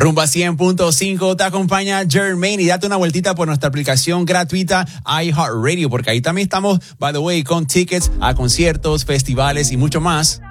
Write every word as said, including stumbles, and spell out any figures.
Rumba cien punto cinco te acompaña Jermaine y date una vueltita por nuestra aplicación gratuita iHeartRadio porque ahí también estamos, by the way, con tickets a conciertos, festivales y mucho más.